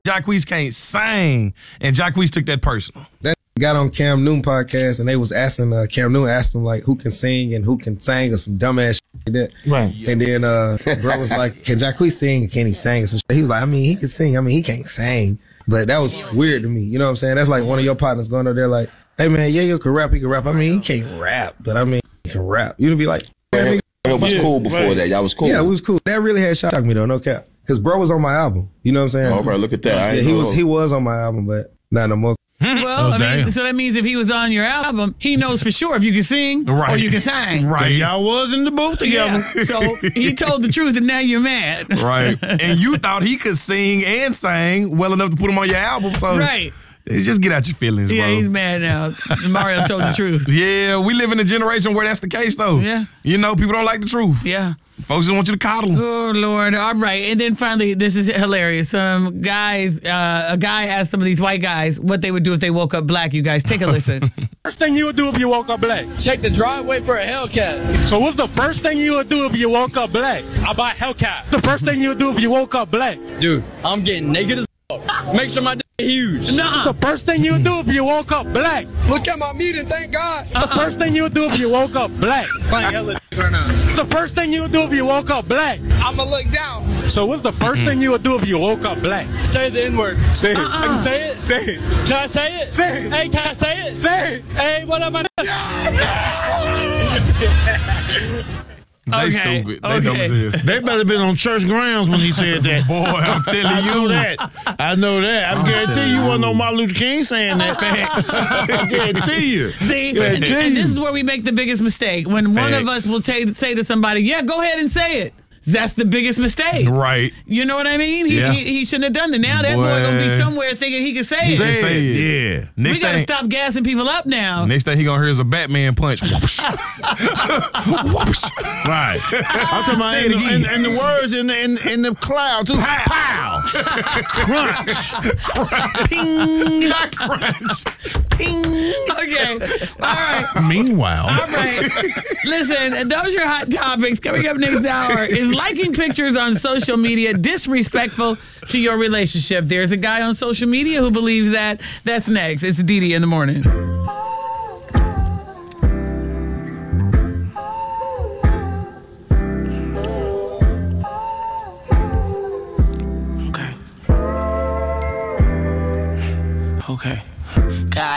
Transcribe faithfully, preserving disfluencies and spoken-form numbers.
Jacquees can't sing, and Jacquees took that personal. That got on Cam Newton podcast, and they was asking uh, Cam Newton asked him like who can sing and who can sing or some dumbass shit like that. Right. And then uh, bro was like, "Can Jacquees sing? Can he sing?" And some shit. He was like, "I mean, he can sing. I mean, he can't sing." But that was weird to me. You know what I'm saying? That's like one of your partners going over there like, "Hey man, yeah, you can rap. He can rap. I mean, he can't rap, but I mean, he can rap." You'd be like, "It was cool before right. that. Y'all was cool." Yeah, it was cool. That really had shocked me though. No cap. Cause bro was on my album. You know what I'm saying? Oh, bro, look at that. I Yeah, ain't he know. was he was on my album, but not no more. Well, Oh, I mean, damn. so that means if he was on your album, he knows for sure if you can sing or Right. you can sing. Right. Y'all was in the booth together. Yeah. So he told the truth, and now you're mad. Right. And you thought he could sing and sing well enough to put him on your album. So Right. just get out your feelings, Yeah, bro. he's mad now. Mario told the truth. Yeah, we live in a generation where that's the case, though. Yeah. You know, people don't like the truth. Yeah. Folks just want you to coddle them. Oh, Lord. All right. And then finally, this is hilarious. Some guys, uh, a guy asked some of these white guys what they would do if they woke up black. You guys, take a listen. First thing you would do if you woke up black? Check the driveway for a Hellcat. So what's the first thing you would do if you woke up black? I buy a Hellcat. The first thing you would do if you woke up black? Dude, I'm getting naked as fuck. Make sure my dick is huge. Nah. The first thing you would do if you woke up black? Look at my meat and thank God. The first thing you would do if you woke up black? Playing hella dick right now. The first thing you would do if you woke up black? I'ma look down. So what's the first thing you would do if you woke up black? Say the N-word. Say it. I can say it? Say it. Can I say it? Say it. Hey, can I say it? Say it. Hey, what up, my They Okay, stupid. They okay. dumb as hell. They better been on church grounds when he said that. Boy, I'm telling I know you. that. I know that. I guarantee you wasn't no Martin Luther King saying that. Facts. I guarantee you. See, Yeah, and, and geez. this is where we make the biggest mistake. When one of Facts. us will ta- say to somebody, yeah, go ahead and say it. That's the biggest mistake. Right. You know what I mean? He, Yeah. he, he shouldn't have done that. Now that boy, Boy. gonna be somewhere thinking he can say it. Say Say it. it. Yeah. We Next gotta thing, stop gassing people up now. next thing he gonna hear is a Batman punch. Whoosh. Whoosh. Right. I'm talking about Say in it the, again. in, in the words in the in, in the cloud too. Pow. Crunch. Ping. Not crunch. Ping. Okay. All right. Meanwhile. All right. Listen, those are your hot topics. Coming up next hour, is liking pictures on social media disrespectful to your relationship? There's a guy on social media who believes that. That's next. It's Didi in the morning. Okay. Okay.